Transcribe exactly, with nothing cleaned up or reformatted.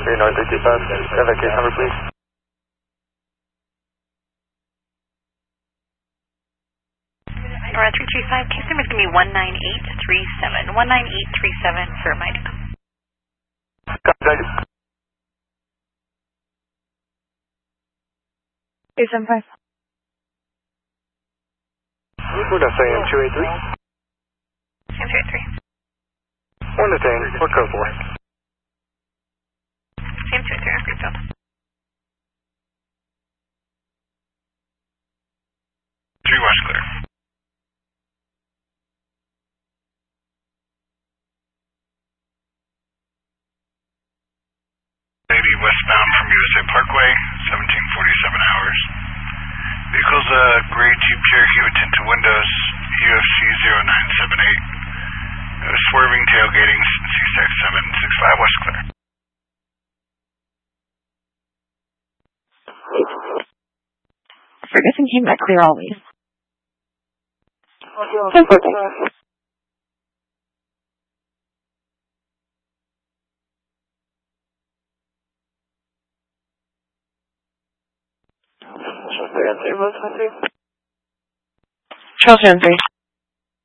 three North three two five, traffic case number please. North three two five, case number is going to be one nine eight three seven. one nine eight three seven for Mike. Contact. eight seven five. We're going to say in two eight three. two eight three. one to ten, what code for? Same two eight three, Greenfield. three West clear. eighty westbound from U S A Parkway, seventeen forty-seven hours. Vehicle's a gray Jeep Cherokee with tinted windows, U F C zero nine seven eight. Uh, swerving, tailgating, C six seven six five West clear. Ferguson came back clear always. ten fourteen. Charles Jones three.